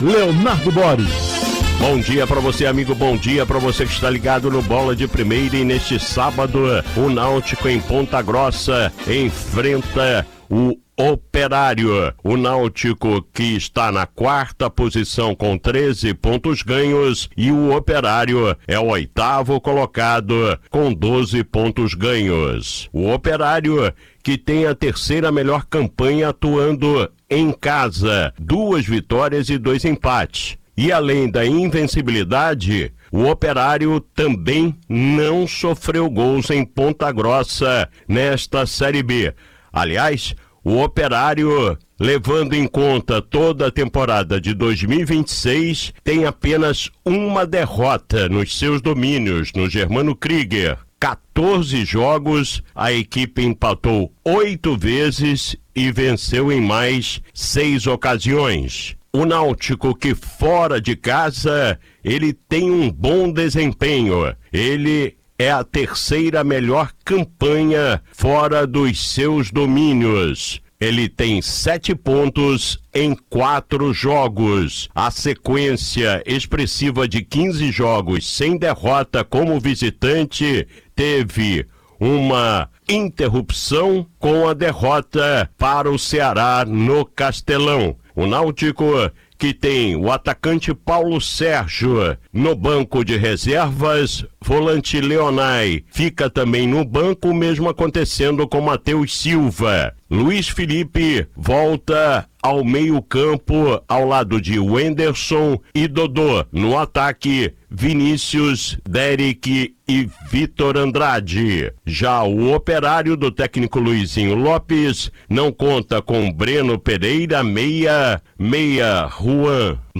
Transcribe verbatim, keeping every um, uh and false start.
Leonardo Boris. Bom dia para você, amigo, bom dia para você que está ligado no Bola de Primeira. E neste sábado, o Náutico em Ponta Grossa enfrenta o Operário. O Náutico que está na quarta posição com treze pontos ganhos e o Operário é o oitavo colocado com doze pontos ganhos. O Operário que tem a terceira melhor campanha atuando em casa, duas vitórias e dois empates. E além da invencibilidade, o Operário também não sofreu gols em Ponta Grossa nesta Série B. Aliás, o Operário, levando em conta toda a temporada de dois mil e vinte e seis, tem apenas uma derrota nos seus domínios no Germano Krieger. quatorze jogos, a equipe empatou oito vezes e venceu em mais seis ocasiões. O Náutico, que fora de casa, ele tem um bom desempenho. Ele é a terceira melhor campanha fora dos seus domínios. Ele tem sete pontos em quatro jogos. A sequência expressiva de quinze jogos sem derrota como visitante teve uma interrupção com a derrota para o Ceará no Castelão. O Náutico, que tem o atacante Paulo Sérgio no banco de reservas, volante Leonai fica também no banco, mesmo acontecendo com Matheus Silva. Luiz Felipe volta ao meio-campo ao lado de Wenderson e Dodô. No ataque, Vinícius, Derek e Vitor Andrade. Já o Operário do técnico Luizinho Lopes não conta com Breno Pereira, meia, meia Juan